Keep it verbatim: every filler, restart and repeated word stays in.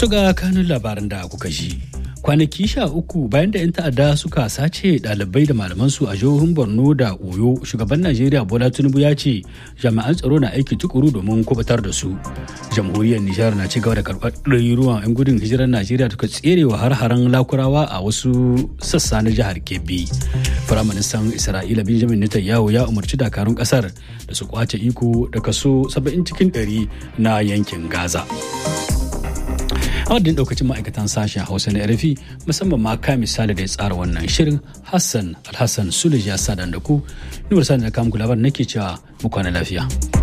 To ga kanun labaran da kuka ji. Kwanaki sha uku bayan da 'yan ta'adda suka sace ɗalibai da malamansu a jihohin Borno da Oyo, shugaban Najeriya Bola Tinubu ya ce jami'an tsaro na aiki tukuru domin kubutar da su. Jamhuriyar Nijar na ci gaba da karɓar ɗaruruwan 'yan gudun hijirar Najeriya da suka tserewa har-haren Lakurawa a wasu sassa na jihar Kebbi. Firaministan Isra'ila Benjamin Netanyahu ya umarci dakarun ƙasar da su kwace iko da kaso saba'in cikin ɗari na yankin Gaza. A wadda daukacin ma'aikatan sashen Hausa na R F I musamman ma ka misali da ya tsara wannan shirin Hassan Alhassan Sulej ya sa da ku. Nuwar sa da kamun labar nake cewa mu kwana lafiya.